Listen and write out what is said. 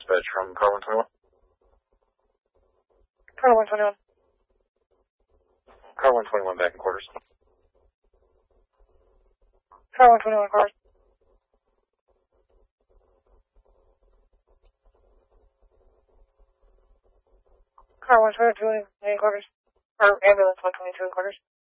dispatch from car 121. Car 121. Car 121 back in quarters. Car 121 cars. Car 122 in quarters. Or ambulance 122 in quarters.